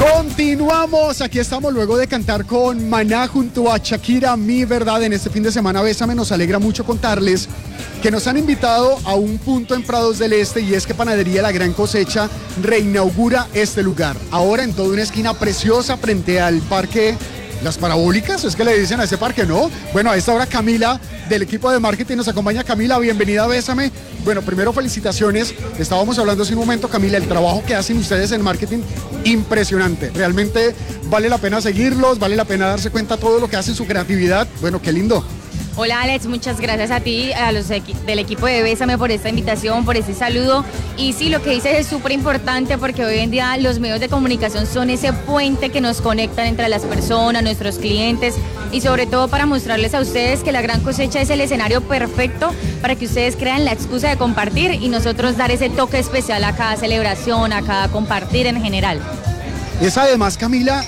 Continuamos, aquí estamos luego de cantar con Maná junto a Shakira, Mi Verdad, en este fin de semana. Bésame, nos alegra mucho contarles que nos han invitado a un punto en Prados del Este, y es que Panadería La Gran Cosecha reinaugura este lugar. Ahora en toda una esquina preciosa frente al parque Las Parabólicas, es que le dicen a ese parque, ¿no? Bueno, a esta hora Camila del equipo de marketing nos acompaña. Camila, bienvenida a Bésame. Bueno, primero felicitaciones. Estábamos hablando hace un momento, Camila, el trabajo que hacen ustedes en marketing, impresionante. Realmente vale la pena seguirlos, vale la pena darse cuenta de todo lo que hacen, su creatividad. Bueno, qué lindo. Hola Alex, muchas gracias a ti, a los del equipo de Bésame por esta invitación, por este saludo. Y sí, lo que dices es súper importante porque hoy en día los medios de comunicación son ese puente que nos conectan entre las personas, nuestros clientes, y sobre todo para mostrarles a ustedes que La Gran Cosecha es el escenario perfecto para que ustedes crean la excusa de compartir y nosotros dar ese toque especial a cada celebración, a cada compartir en general. Es además, Camila,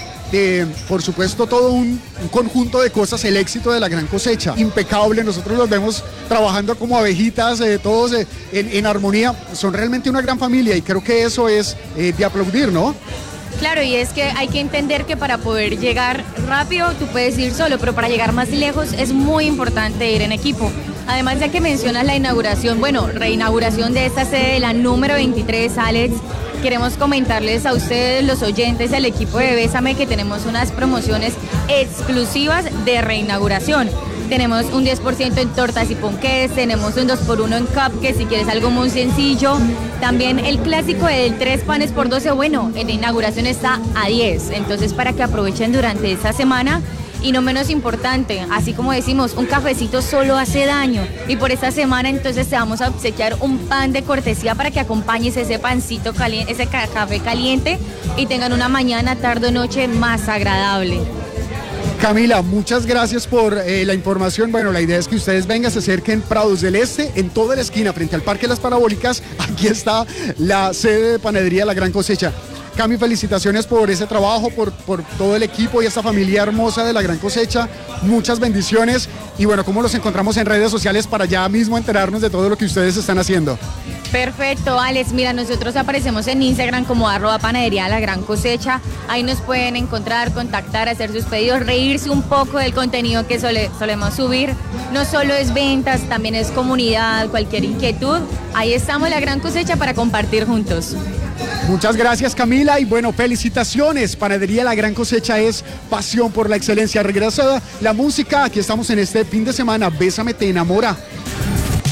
por supuesto, todo un conjunto de cosas, el éxito de La Gran Cosecha, impecable. Nosotros los vemos trabajando como abejitas, todos en armonía. Son realmente una gran familia y creo que eso es de aplaudir, ¿no? Claro, y es que hay que entender que para poder llegar rápido tú puedes ir solo, pero para llegar más lejos es muy importante ir en equipo. Además, ya que mencionas la inauguración, bueno, reinauguración de esta sede, la número 23, Alex, queremos comentarles a ustedes, los oyentes del equipo de Bésame, que tenemos unas promociones exclusivas de reinauguración. Tenemos un 10% en tortas y ponqués, tenemos un 2x1 en cupcakes si quieres algo muy sencillo. También el clásico del 3 panes por 12, bueno, en la inauguración está a 10. Entonces, para que aprovechen durante esta semana. Y no menos importante, así como decimos, un cafecito solo hace daño. Y por esta semana entonces te vamos a obsequiar un pan de cortesía para que acompañes ese pancito caliente, ese café caliente, y tengan una mañana, tarde o noche más agradable. Camila, muchas gracias por la información. Bueno, la idea es que ustedes vengan, se acerquen Prados del Este, en toda la esquina, frente al Parque Las Parabólicas. Aquí está la sede de Panadería La Gran Cosecha. Cami, felicitaciones por ese trabajo, por todo el equipo y esta familia hermosa de La Gran Cosecha. Muchas bendiciones. Y bueno, ¿cómo los encontramos en redes sociales para ya mismo enterarnos de todo lo que ustedes están haciendo? Perfecto, Alex. Mira, nosotros aparecemos en Instagram como @Panadería La Gran Cosecha. Ahí nos pueden encontrar, contactar, hacer sus pedidos, reírse un poco del contenido que solemos subir. No solo es ventas, también es comunidad, cualquier inquietud. Ahí estamos, La Gran Cosecha, para compartir juntos. Muchas gracias, Camila, y bueno, felicitaciones. Panadería La Gran Cosecha es pasión por la excelencia. Regresa la música, aquí estamos en este fin de semana. Bésame, te enamora.